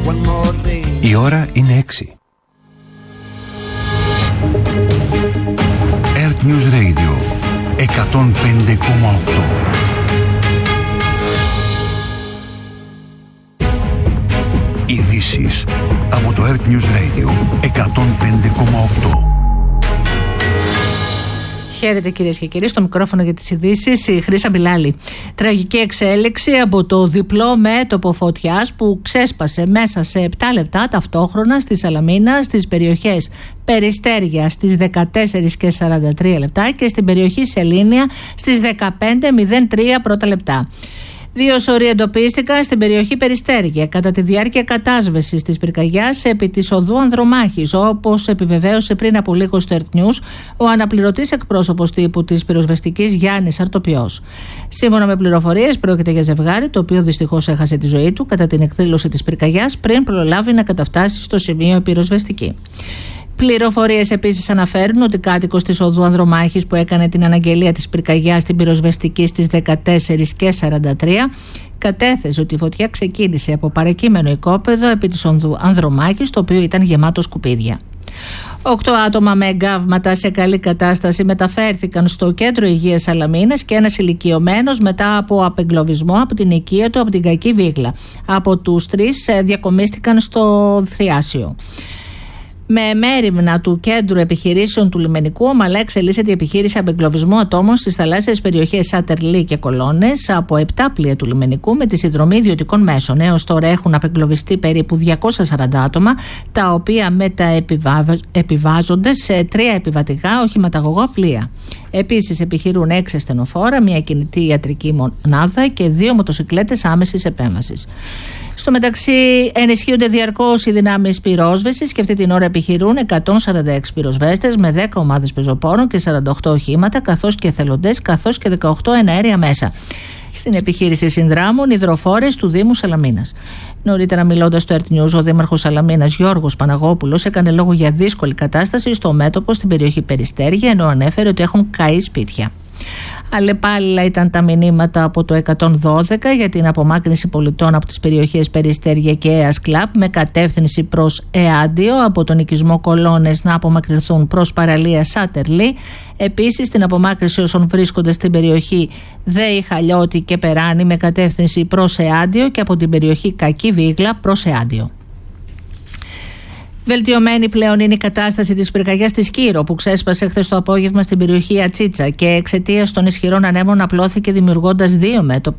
Η ώρα είναι 6. Earth News Radio 105,8. Ειδήσεις από το Earth News Radio 105,8. Χαίρετε κυρίες και κύριοι, στο μικρόφωνο για τις ειδήσεις η Χρύσα Μπιλάλη. Τραγική εξέλιξη από το διπλό μέτωπο φωτιάς που ξέσπασε μέσα σε 7 λεπτά ταυτόχρονα στη Σαλαμίνα, στις περιοχές Περιστέρια στις 14:43 λεπτά και στην περιοχή Σελήνια στις 15:03 πρώτα λεπτά. 2 σωροί εντοπίστηκαν στην περιοχή Περιστέρια κατά τη διάρκεια κατάσβεσης της πυρκαγιάς επί της οδού Ανδρομάχης, όπως επιβεβαίωσε πριν από λίγο στο Earth News ο αναπληρωτής εκπρόσωπος τύπου της πυροσβεστικής Γιάννης Αρτοπιός. Σύμφωνα με πληροφορίες, πρόκειται για ζευγάρι το οποίο δυστυχώς έχασε τη ζωή του κατά την εκδήλωση της πυρκαγιάς πριν προλάβει να καταφτάσει στο σημείο πυροσβεστική. Πληροφορίες επίσης αναφέρουν ότι κάτοικος της οδού Ανδρομάχης που έκανε την αναγγελία της πυρκαγιάς στην πυροσβεστική στις 14:43 κατέθεσε ότι η φωτιά ξεκίνησε από παρακείμενο οικόπεδο επί της οδού Ανδρομάχης, το οποίο ήταν γεμάτο σκουπίδια. 8 άτομα με εγκάβματα σε καλή κατάσταση μεταφέρθηκαν στο κέντρο υγείας Σαλαμίνας και ένας ηλικιωμένος μετά από απεγκλωβισμό από την οικία του από την Κακή Βίγλα. Από τους 3 διακομίστηκαν στο Θριάσιο. Με μέριμνα του Κέντρου Επιχειρήσεων του Λιμενικού, ομαλά εξελίσσεται η επιχείρηση απεγκλωβισμού ατόμων στις θαλάσσιες περιοχές Σάτερλί και Κολώνες από 7 πλοία του Λιμενικού με τη συνδρομή ιδιωτικών μέσων. Έως τώρα έχουν απεγκλωβιστεί περίπου 240 άτομα, τα οποία μεταεπιβάζονται σε 3 επιβατικά οχηματαγωγό πλοία. Επίσης επιχειρούν 6 ασθενοφόρα, 1 κινητή ιατρική μονάδα και 2 μοτοσικλέτες άμεσης επέμβασης. Στο μεταξύ, ενισχύονται διαρκώς οι δυνάμεις πυρόσβεσης και αυτή την ώρα επιχειρούν 146 πυροσβέστες με 10 ομάδες πεζοπόρων και 48 οχήματα, καθώς και εθελοντές, καθώς και 18 εναέρια μέσα. Στην επιχείρηση συνδράμουν υδροφόρες του Δήμου Σαλαμίνας. Νωρίτερα, μιλώντας στο Earth News, ο Δήμαρχος Σαλαμίνας Γιώργος Παναγόπουλος έκανε λόγο για δύσκολη κατάσταση στο μέτωπο στην περιοχή Περιστέρια, ενώ ανέφερε ότι έχουν καεί σπίτια. Αλλεπάλληλα ήταν τα μηνύματα από το 112 για την απομάκρυνση πολιτών από τις περιοχές Περιστέρια και Αίας Κλαπ με κατεύθυνση προς Εάντιο, από τον οικισμό Κολώνες να απομακρυνθούν προς παραλία Σάτερλι. Επίσης την απομάκρυνση όσων βρίσκονται στην περιοχή Δέη Χαλιώτη και Περάνη με κατεύθυνση προς Εάντιο και από την περιοχή Κακή Βίγλα προς Εάντιο. Βελτιωμένη πλέον είναι η κατάσταση της πυρκαγιάς της Κύρο που ξέσπασε χθες το απόγευμα στην περιοχή Ατσίτσα και εξαιτίας των ισχυρών ανέμων απλώθηκε δημιουργώντας 2 μέτωπα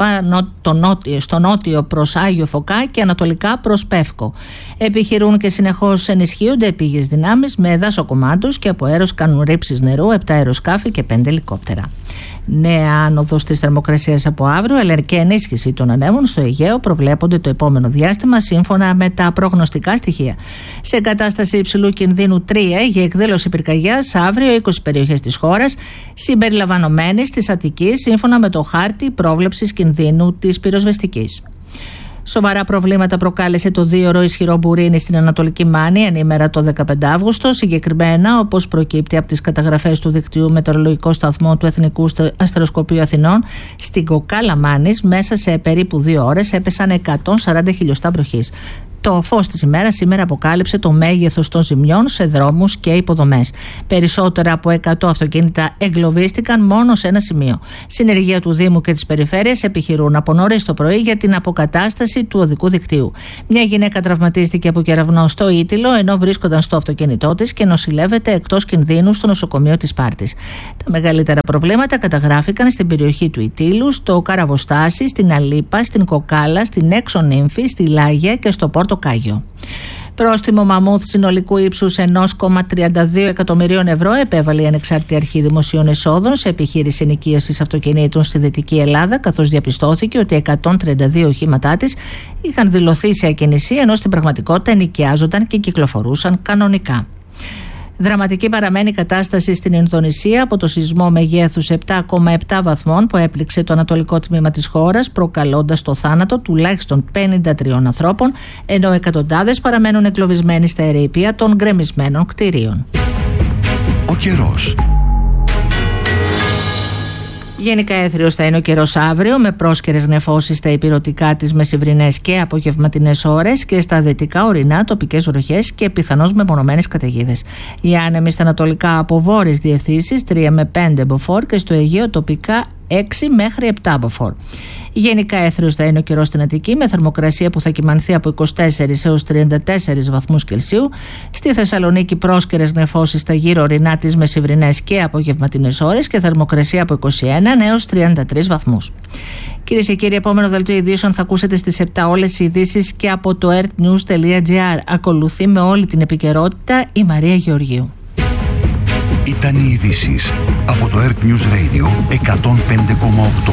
στο νότιο προς Άγιο Φωκά και ανατολικά προς Πεύκο. Επιχειρούν και συνεχώς ενισχύονται επίγειες δυνάμεις με δασοκομάντους και από αέρος κάνουν ρήψεις νερού 7 αεροσκάφη και 5 ελικόπτερα. Νέα άνοδος της θερμοκρασίας από αύριο, αλλά και ενίσχυση των ανέμων στο Αιγαίο προβλέπονται το επόμενο διάστημα σύμφωνα με τα προγνωστικά στοιχεία. Σε κατάσταση υψηλού κινδύνου 3 για εκδήλωση πυρκαγιάς αύριο 20 περιοχές της χώρας, συμπεριλαμβανομένης της Αττικής, σύμφωνα με το χάρτη πρόβλεψης κινδύνου της πυροσβεστικής. Σοβαρά προβλήματα προκάλεσε το 2ωρο ισχυρό μπουρίνι στην Ανατολική Μάνη ενήμερα το 15 Αύγουστο. Συγκεκριμένα, όπως προκύπτει από τις καταγραφές του δικτύου Μετεωρολογικού Σταθμού του Εθνικού Αστεροσκοπείου Αθηνών, στην Κοκάλα Μάνης μέσα σε περίπου 2 ώρες έπεσαν 140 χιλιοστά βροχής. Το φως της ημέρας σήμερα αποκάλυψε το μέγεθος των ζημιών σε δρόμους και υποδομές. Περισσότερα από 100 αυτοκίνητα εγκλωβίστηκαν μόνο σε ένα σημείο. Συνεργεία του Δήμου και της Περιφέρειας επιχειρούν από νωρίς το πρωί για την αποκατάσταση του οδικού δικτύου. Μια γυναίκα τραυματίστηκε από κεραυνό στο Ήτυλο ενώ βρίσκονταν στο αυτοκίνητό της και νοσηλεύεται εκτός κινδύνου στο νοσοκομείο της Σπάρτης. Τα μεγαλύτερα προβλήματα καταγράφηκαν στην περιοχή του Ητύλου, στο Καραβοστάσι, στην Αλίπα, στην Κοκάλα, στην Έξω Νύμφη, στη Λάγια και στο Πόρτο Κάγιο. Πρόστιμο μαμούθ συνολικού ύψους 1,32 εκατομμυρίων ευρώ επέβαλε η Ανεξάρτητη Αρχή Δημοσίων Εσόδων σε επιχείρηση ενοικίασης αυτοκινήτων στη Δυτική Ελλάδα, καθώς διαπιστώθηκε ότι 132 οχήματά της είχαν δηλωθεί σε ακινησία, ενώ στην πραγματικότητα ενοικιάζονταν και κυκλοφορούσαν κανονικά. Δραματική παραμένει η κατάσταση στην Ινδονησία από το σεισμό μεγέθους 7,7 βαθμών που έπληξε το ανατολικό τμήμα της χώρας, προκαλώντας το θάνατο τουλάχιστον 53 ανθρώπων, ενώ εκατοντάδες παραμένουν εγκλωβισμένοι στα ερείπια των γκρεμισμένων κτηρίων. Ο καιρός. Γενικά έθριος θα είναι ο καιρός αύριο, με πρόσκαιρες νεφώσεις στα ηπειρωτικά, τις μεσημβρινές και απογευματινές ώρες, και στα δυτικά ορεινά τοπικές βροχές και πιθανώς μεμονωμένες καταιγίδες. Οι άνεμοι στα ανατολικά από βόρειες διευθύνσεις 3 με 5 μποφόρ και στο Αιγαίο τοπικά 6 μέχρι 7 μποφόρ. Γενικά έθριος θα είναι ο καιρός στην Αττική, με θερμοκρασία που θα κυμανθεί από 24 έως 34 βαθμούς Κελσίου. Στη Θεσσαλονίκη πρόσκαιρες νεφώσεις στα γύρω ορεινά, τις μεσημβρινές και απογευματινές ώρες και θερμοκρασία από 21 έως 33 βαθμούς. Κυρίες και κύριοι, επόμενο δελτίο ειδήσεων θα ακούσετε στις 7 όλες οι ειδήσεις και από το earthnews.gr. Ακολουθεί με όλη την επικαιρότητα η Μαρία Γεωργίου. Ήταν οι ειδήσεις από το Earth News Radio 105,8.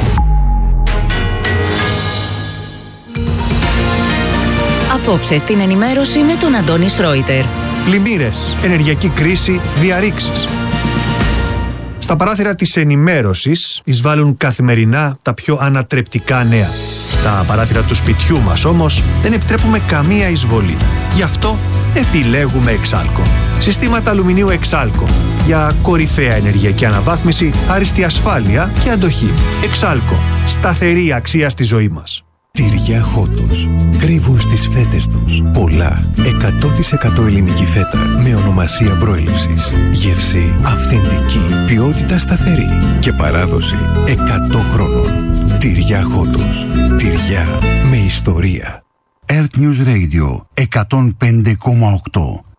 Απόψε στην ενημέρωση με τον Αντώνη Σρόιτερ. Πλημμύρες, ενεργειακή κρίση, διαρρήξεις. Στα παράθυρα της ενημέρωσης εισβάλλουν καθημερινά τα πιο ανατρεπτικά νέα. Στα παράθυρα του σπιτιού μας όμως δεν επιτρέπουμε καμία εισβολή. Γι' αυτό επιλέγουμε Εξάλκο. Συστήματα αλουμινίου Εξάλκο για κορυφαία ενεργειακή αναβάθμιση, άριστη ασφάλεια και αντοχή. Εξάλκο. Σταθερή αξία στη ζωή μας. Τυριά Χότος. Κρύβουν στις φέτες τους πολλά 100% ελληνική φέτα με ονομασία προέλευσης. Γεύση αυθεντική, ποιότητα σταθερή και παράδοση 100 χρόνων. Τυριά Χότος. Τυριά με ιστορία. Earth News Radio 105,8.